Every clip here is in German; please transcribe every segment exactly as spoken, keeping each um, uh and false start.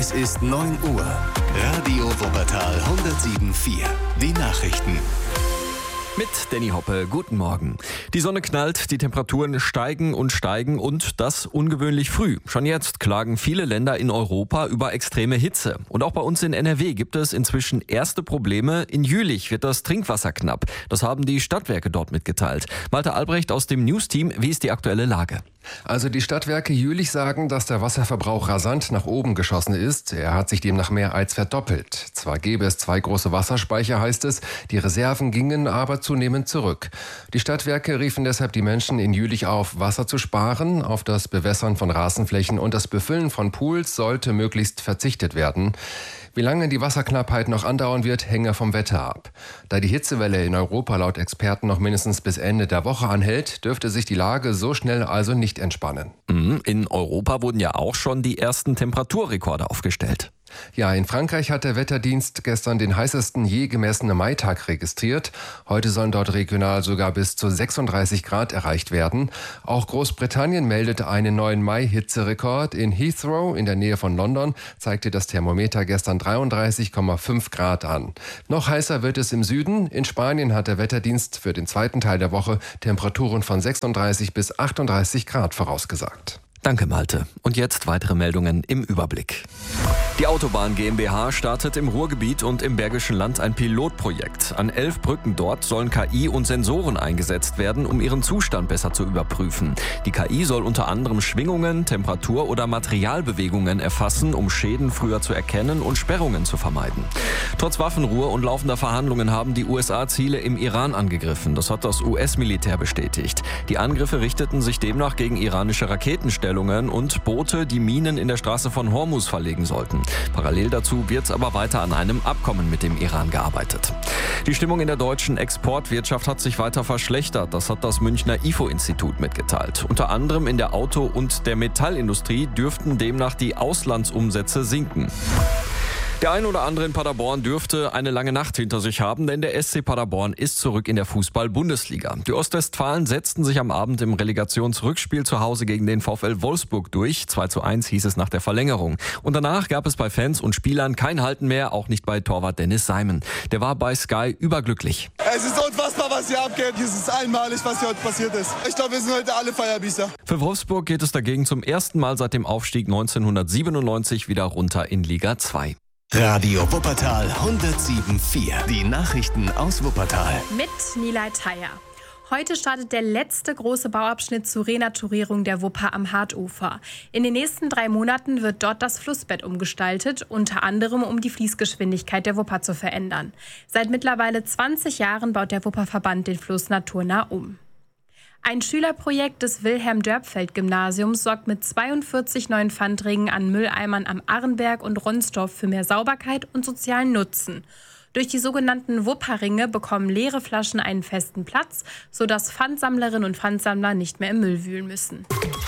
Es ist neun Uhr. Radio Wuppertal hundertsieben Komma vier. Die Nachrichten. Mit Danny Hoppe, guten Morgen. Die Sonne knallt, die Temperaturen steigen und steigen und das ungewöhnlich früh. Schon jetzt klagen viele Länder in Europa über extreme Hitze. Und auch bei uns in N R W gibt es inzwischen erste Probleme. In Jülich wird das Trinkwasser knapp. Das haben die Stadtwerke dort mitgeteilt. Malte Albrecht aus dem News-Team, wie ist die aktuelle Lage? Also die Stadtwerke Jülich sagen, dass der Wasserverbrauch rasant nach oben geschossen ist. Er hat sich demnach mehr als verdoppelt. Zwar gäbe es zwei große Wasserspeicher, heißt es, die Reserven gingen aber zunehmend zurück. Die Stadtwerke riefen deshalb die Menschen in Jülich auf, Wasser zu sparen. Auf das Bewässern von Rasenflächen und das Befüllen von Pools sollte möglichst verzichtet werden. Wie lange die Wasserknappheit noch andauern wird, hänge vom Wetter ab. Da die Hitzewelle in Europa laut Experten noch mindestens bis Ende der Woche anhält, dürfte sich die Lage so schnell also nicht entspannen. In Europa wurden ja auch schon die ersten Temperaturrekorde aufgestellt. Ja, in Frankreich hat der Wetterdienst gestern den heißesten je gemessenen Maitag registriert. Heute sollen dort regional sogar bis zu sechsunddreißig Grad erreicht werden. Auch Großbritannien meldete einen neuen Mai-Hitzerekord. In Heathrow in der Nähe von London zeigte das Thermometer gestern dreiunddreißig Komma fünf Grad an. Noch heißer wird es im Süden. In Spanien hat der Wetterdienst für den zweiten Teil der Woche Temperaturen von sechsunddreißig bis achtunddreißig Grad vorausgesagt. Danke, Malte. Und jetzt weitere Meldungen im Überblick. Die Autobahn GmbH startet im Ruhrgebiet und im Bergischen Land ein Pilotprojekt. An elf Brücken dort sollen K I und Sensoren eingesetzt werden, um ihren Zustand besser zu überprüfen. Die K I soll unter anderem Schwingungen, Temperatur- oder Materialbewegungen erfassen, um Schäden früher zu erkennen und Sperrungen zu vermeiden. Trotz Waffenruhe und laufender Verhandlungen haben die U S A Ziele im Iran angegriffen. Das hat das U S-Militär bestätigt. Die Angriffe richteten sich demnach gegen iranische Raketenstellungen und Boote, die Minen in der Straße von Hormuz verlegen sollten. Parallel dazu wird aber weiter an einem Abkommen mit dem Iran gearbeitet. Die Stimmung in der deutschen Exportwirtschaft hat sich weiter verschlechtert. Das hat das Münchner I F O-Institut mitgeteilt. Unter anderem in der Auto- und der Metallindustrie dürften demnach die Auslandsumsätze sinken. Der ein oder andere in Paderborn dürfte eine lange Nacht hinter sich haben, denn der S C Paderborn ist zurück in der Fußball-Bundesliga. Die Ostwestfalen setzten sich am Abend im Relegationsrückspiel zu Hause gegen den VfL Wolfsburg durch. zwei zu eins hieß es nach der Verlängerung. Und danach gab es bei Fans und Spielern kein Halten mehr, auch nicht bei Torwart Dennis Simon. Der war bei Sky überglücklich. Es ist unfassbar, was hier abgeht. Es ist einmalig, was hier heute passiert ist. Ich glaube, wir sind heute alle Feierbiester. Für Wolfsburg geht es dagegen zum ersten Mal seit dem Aufstieg neunzehnhundertsiebenundneunzig wieder runter in Liga zwei. Radio Wuppertal hundertsieben Komma vier. Die Nachrichten aus Wuppertal. Mit Nilay Thayer. Heute startet der letzte große Bauabschnitt zur Renaturierung der Wupper am Hartufer. In den nächsten drei Monaten wird dort das Flussbett umgestaltet, unter anderem um die Fließgeschwindigkeit der Wupper zu verändern. Seit mittlerweile zwanzig Jahren baut der Wupperverband den Fluss naturnah um. Ein Schülerprojekt des Wilhelm-Dörpfeld-Gymnasiums sorgt mit zweiundvierzig neuen Pfandringen an Mülleimern am Arrenberg und Ronsdorf für mehr Sauberkeit und sozialen Nutzen. Durch die sogenannten Wupperringe bekommen leere Flaschen einen festen Platz, sodass Pfandsammlerinnen und Pfandsammler nicht mehr im Müll wühlen müssen.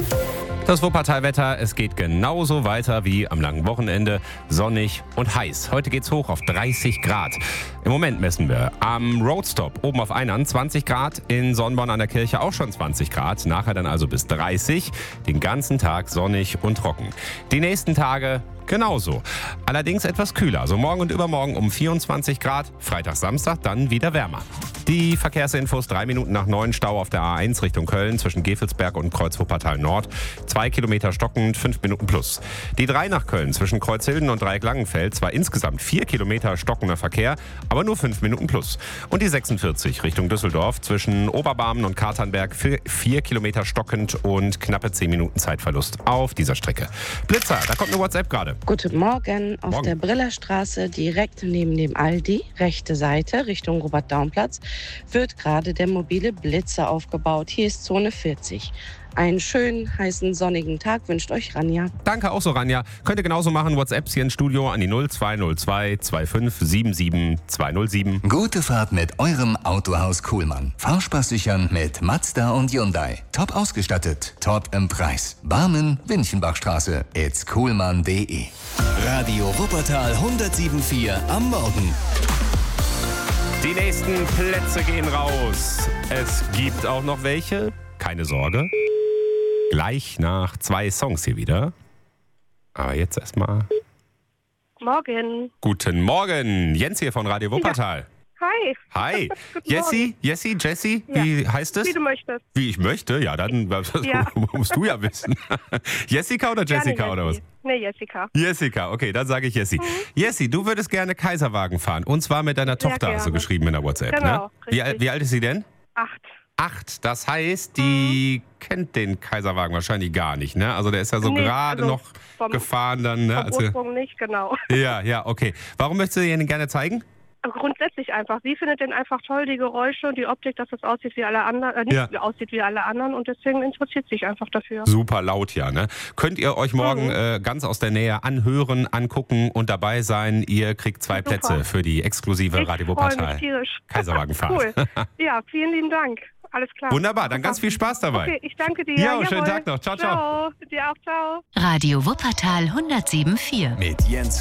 Das Wuppertalwetter, es geht genauso weiter wie am langen Wochenende. Sonnig und heiß. Heute geht's hoch auf dreißig Grad. Im Moment messen wir am Roadstop oben auf Einern zwanzig Grad, in Sonnborn an der Kirche auch schon zwanzig Grad. Nachher dann also bis dreißig. Den ganzen Tag sonnig und trocken. Die nächsten Tage genauso. Allerdings etwas kühler. Also morgen und übermorgen um vierundzwanzig Grad. Freitag, Samstag dann wieder wärmer. Die Verkehrsinfos, drei Minuten nach neun, Stau auf der A eins Richtung Köln zwischen Gevelsberg und Kreuz Wuppertal Nord. Zwei Kilometer stockend, fünf Minuten plus. Die drei nach Köln zwischen Kreuzhilden und Dreieck Langenfeld, zwar insgesamt vier Kilometer stockender Verkehr, aber nur fünf Minuten plus. Und die sechsundvierzig Richtung Düsseldorf zwischen Oberbarmen und Katernberg, vier Kilometer stockend und knappe zehn Minuten Zeitverlust auf dieser Strecke. Blitzer, da kommt eine WhatsApp gerade. Guten Morgen, auf Morgen. der Brillerstraße direkt neben dem Aldi, rechte Seite Richtung Robert-Daum-Platz, wird gerade der mobile Blitzer aufgebaut. Hier ist Zone vierzig. Einen schönen, heißen, sonnigen Tag wünscht euch Ranja. Danke auch so, Ranja. Könnt ihr genauso machen. WhatsApps hier ins Studio an die null zwei null zwei zwei fünf sieben sieben zwei null sieben. Gute Fahrt mit eurem Autohaus Kuhlmann. Fahrspaß sichern mit Mazda und Hyundai. Top ausgestattet, top im Preis. Barmen, Winchenbachstraße, it's kuhlmann punkt de. Radio Wuppertal hundertsieben Komma vier am Morgen. Die nächsten Plätze gehen raus. Es gibt auch noch welche. Keine Sorge. Gleich nach zwei Songs hier wieder. Aber jetzt erstmal Morgen. Guten Morgen. Jens hier von Radio Wuppertal. Hi. Hi. Guten Jessie, Jessie, Jessie, Ja. wie heißt es? Wie du möchtest. Wie ich möchte? Ja, dann das Ja. musst du ja wissen. Jessica oder Jessica Gerne oder was? Jessie. Nee, Jessica. Jessica, okay, dann sage ich Jessie. Mhm. Jessie, du würdest gerne Kaiserwagen fahren. Und zwar mit deiner Sehr Tochter, hast du gerne. geschrieben in der WhatsApp. Genau, ne? Wie, al- richtig. wie alt ist sie denn? Acht. Acht. Das heißt, die Mhm. kennt den Kaiserwagen wahrscheinlich gar nicht, ne? Also der ist ja so Nee, gerade also noch vom- gefahren dann, ne? Vom Also, Ursprung nicht, genau. ja, ja, okay. Warum möchtest du ihn gerne zeigen? Aber grundsätzlich einfach. Sie findet den einfach toll, die Geräusche und die Optik, dass es aussieht wie alle anderen, äh, nicht Ja. aussieht wie alle anderen und deswegen interessiert sich einfach dafür. Super laut, ja, ne? Könnt ihr euch morgen Mhm. äh, ganz aus der Nähe anhören, angucken und dabei sein. Ihr kriegt zwei Super. Plätze für die exklusive Ich Radio freue Wuppertal mich tierisch. Kaiserwagenfahrt. Cool. Ja, vielen lieben Dank. Alles klar. Wunderbar, dann ganz viel Spaß dabei. Okay, ich danke dir. Jo, schönen Jawohl. Tag noch. Ciao, ciao. Ciao. Dir auch, ciao. Radio Wuppertal hundertsieben Komma vier. Mit Jens